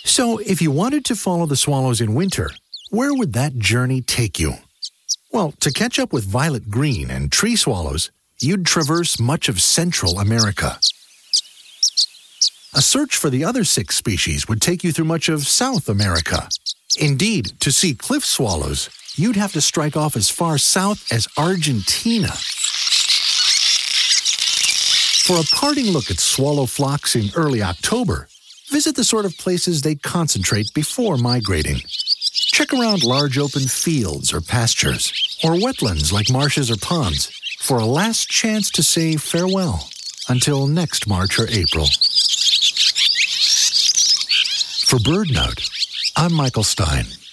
So, if you wanted to follow the swallows in winter, where would that journey take you? Well, to catch up with violet green and tree swallows, you'd traverse much of Central America. A search for the other 6 species would take you through much of South America. Indeed, to see cliff swallows, you'd have to strike off as far south as Argentina. For a parting look at swallow flocks in early October, visit the sort of places they concentrate before migrating. Check around large open fields or pastures, or wetlands like marshes or ponds, for a last chance to say farewell until next March or April. For BirdNote, I'm Michael Stein.